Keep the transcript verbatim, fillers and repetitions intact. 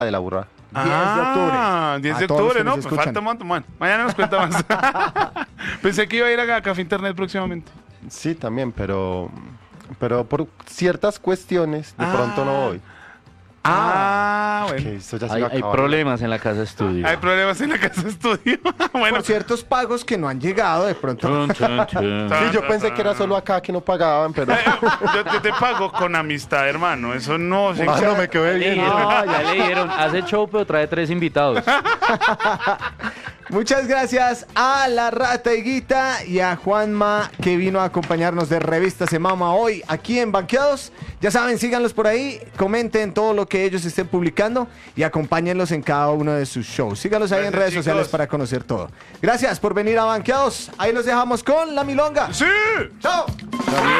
de la burra. diez de octubre. Ah, diez de A todos los octubre, que ¿no? nos Pues escuchan. falta un montón, man. Mañana nos cuenta más. Pensé que iba a ir a Café Internet próximamente. Sí, también, pero pero por ciertas cuestiones de Ah. pronto no voy. Ah, Que bueno. esto ya se Hay, va a hay acabar. problemas en la casa estudio. Hay problemas en la casa de estudio. Bueno, Por ciertos pagos que no han llegado, de pronto. Tun, tun, tun. Sí, yo pensé que era solo acá que no pagaban, pero yo te, te pago con amistad, hermano. Eso no se ah, no me quedé Le bien. dijeron, ya le dijeron, hace show pero trae tres invitados. Muchas gracias a la Rata Higuita y a Juanma que vino a acompañarnos de Revista Se Mama hoy aquí en Banqueados. Ya saben, síganlos por ahí, comenten todo lo que ellos estén publicando y acompáñenlos en cada uno de sus shows. Síganlos ahí en Gracias, redes chicos. sociales para conocer todo. Gracias por venir a Banqueados. Ahí los dejamos con La Milonga. ¡Sí! ¡Chao!